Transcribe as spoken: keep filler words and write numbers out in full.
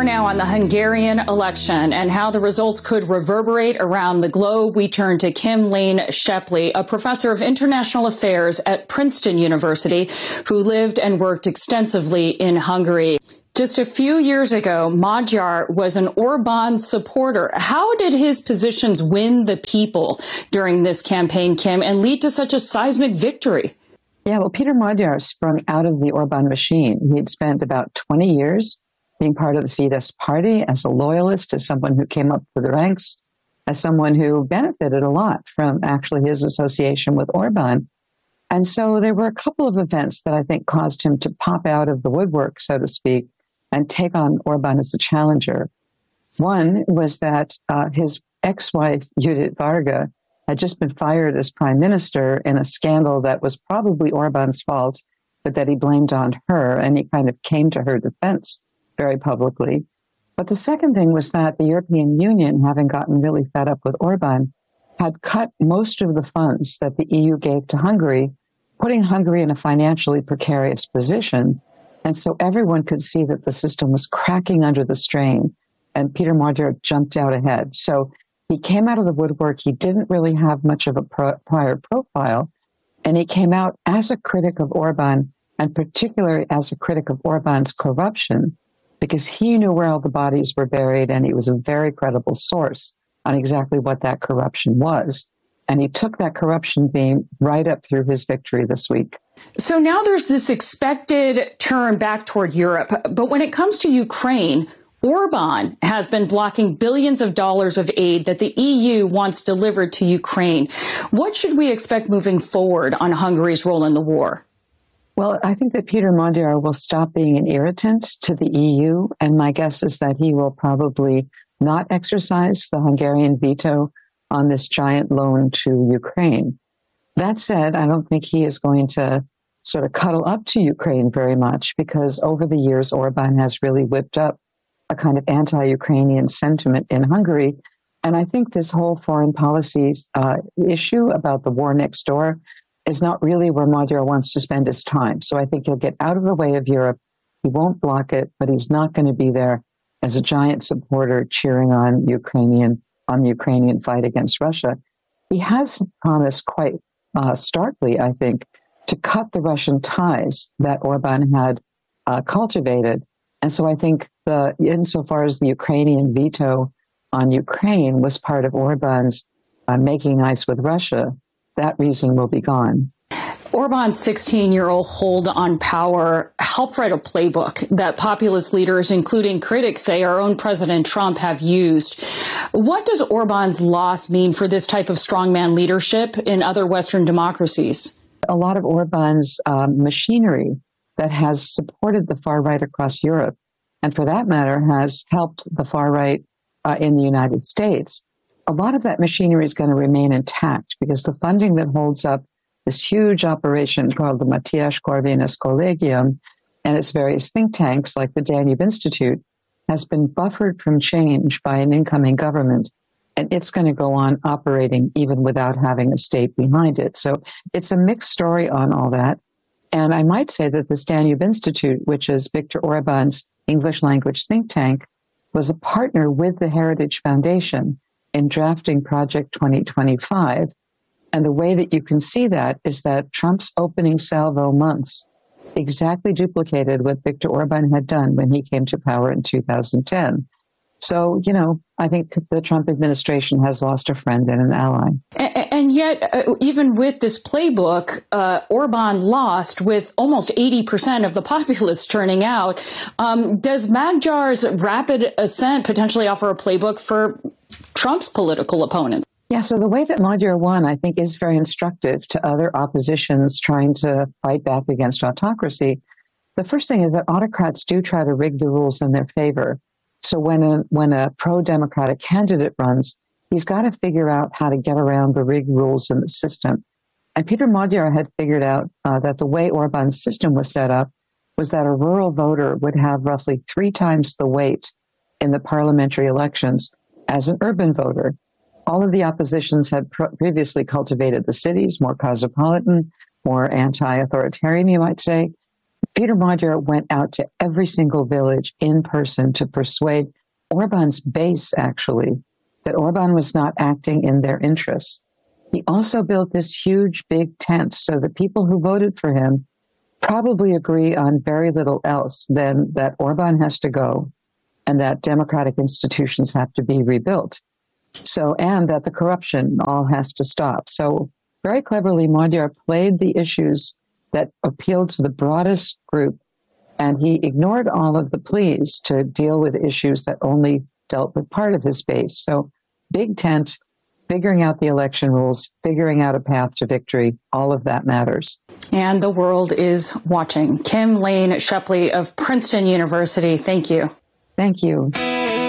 more now on the Hungarian election and how the results could reverberate around the globe. We turn to Kim Lane Shepley, a professor of international affairs at Princeton University, who lived and worked extensively in Hungary. Just a few years ago, Magyar was an Orban supporter. How did his positions win the people during this campaign, Kim, and lead to such a seismic victory? Yeah, well, Peter Magyar sprung out of the Orban machine. He'd spent about twenty years being part of the Fidesz party as a loyalist, as someone who came up through the ranks, as someone who benefited a lot from actually his association with Orban. And so there were a couple of events that I think caused him to pop out of the woodwork, so to speak, and take on Orban as a challenger. One was that uh, his ex-wife, Judith Varga, had just been fired as prime minister in a scandal that was probably Orban's fault, but that he blamed on her, and he kind of came to her defense very publicly. But the second thing was that the European Union, having gotten really fed up with Orban, had cut most of the funds that the E U gave to Hungary, putting Hungary in a financially precarious position. And so everyone could see that the system was cracking under the strain, and Peter Magyar jumped out ahead. So he came out of the woodwork. He didn't really have much of a pro- prior profile, and he came out as a critic of Orban, and particularly as a critic of Orban's corruption, because he knew where all the bodies were buried, and he was a very credible source on exactly what that corruption was. And he took that corruption theme right up through his victory this week. So now there's this expected turn back toward Europe. But when it comes to Ukraine, Orban has been blocking billions of dollars of aid that the E U wants delivered to Ukraine. What should we expect moving forward on Hungary's role in the war? Well, I think that Peter Magyar will stop being an irritant to the E U, and my guess is that he will probably not exercise the Hungarian veto on this giant loan to Ukraine. That said, I don't think he is going to sort of cuddle up to Ukraine very much, because over the years, Orban has really whipped up a kind of anti-Ukrainian sentiment in Hungary. And I think this whole foreign policy uh, issue about the war next door is not really where Magyar wants to spend his time. So I think he'll get out of the way of Europe. He won't block it, but he's not going to be there as a giant supporter cheering on Ukrainian on the Ukrainian fight against Russia. He has promised quite uh, starkly, I think, to cut the Russian ties that Orban had uh, cultivated. And so I think the, insofar as the Ukrainian veto on Ukraine was part of Orban's uh, making ice with Russia, that reason will be gone. Orban's sixteen-year-old hold on power helped write a playbook that populist leaders, including critics, say our own President Trump have used. What does Orban's loss mean for this type of strongman leadership in other Western democracies? A lot of Orban's um, machinery that has supported the far right across Europe, and for that matter, has helped the far right uh, in the United States, a lot of that machinery is going to remain intact because the funding that holds up this huge operation called the Matthias Corvinus Collegium and its various think tanks like the Danube Institute has been buffered from change by an incoming government, and it's going to go on operating even without having a state behind it. So it's a mixed story on all that. And I might say that this Danube Institute, which is Viktor Orban's English language think tank, was a partner with the Heritage Foundation in drafting Project twenty twenty-five. And the way that you can see that is that Trump's opening salvo months exactly duplicated what Viktor Orban had done when he came to power in two thousand ten. So, you know, I think the Trump administration has lost a friend and an ally. And, and yet, uh, even with this playbook, uh, Orban lost with almost eighty percent of the populace turning out. Um, does Magyar's rapid ascent potentially offer a playbook for Trump's political opponents? Yeah, so the way that Magyar won, I think, is very instructive to other oppositions trying to fight back against autocracy. The first thing is that autocrats do try to rig the rules in their favor. So when a, when a pro-democratic candidate runs, he's got to figure out how to get around the rigged rules in the system. And Peter Magyar had figured out uh, that the way Orban's system was set up was that a rural voter would have roughly three times the weight in the parliamentary elections as an urban voter. All of the oppositions had pr- previously cultivated the cities, more cosmopolitan, more anti-authoritarian, you might say. Peter Magyar went out to every single village in person to persuade Orban's base, actually, that Orban was not acting in their interests. He also built this huge, big tent so the people who voted for him probably agree on very little else than that Orban has to go and that democratic institutions have to be rebuilt. So, and that the corruption all has to stop. So very cleverly, Magyar played the issues that appealed to the broadest group, and he ignored all of the pleas to deal with issues that only dealt with part of his base. So big tent, figuring out the election rules, figuring out a path to victory, all of that matters. And the world is watching. Kim Lane Shepley of Princeton University, thank you. Thank you.